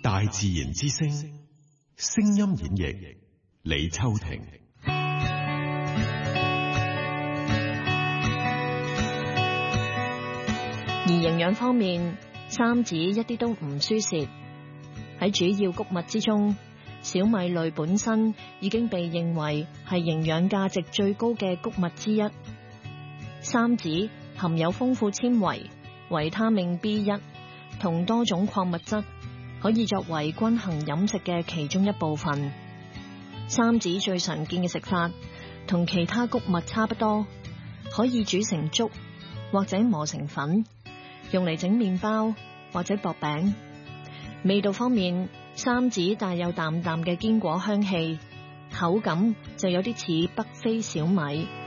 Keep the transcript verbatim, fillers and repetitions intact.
大自然之聲，聲音演繹，李秋婷。 而營養方面，三子一啲都唔輸蝕。喺主要穀物之中，小米類本身已經被認為係營養價值最高嘅穀物之一。三子含有豐富纖維、維他命 B 一同多種礦物質，可以作為均衡飲食嘅其中一部分。三子最常見嘅食法同其他穀物差不多，可以煮成粥或者磨成粉，用嚟整麵包或者薄餅。味道方面，三子帶有淡淡嘅堅果香氣，口感就有啲似北非小米。